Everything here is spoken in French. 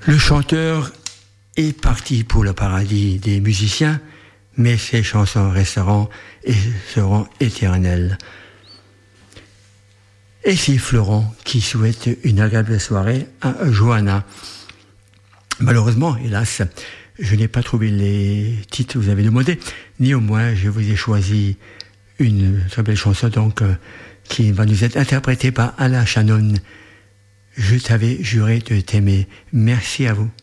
Le chanteur est parti pour le paradis des musiciens, mais ses chansons resteront et seront éternelles. Et c'est Florent qui souhaite une agréable soirée à Johanna. Malheureusement, hélas, je n'ai pas trouvé les titres que vous avez demandé. Néanmoins, je vous ai choisi une très belle chanson donc qui va nous être interprétée par Alain Shannon. Je t'avais juré de t'aimer. Merci à vous.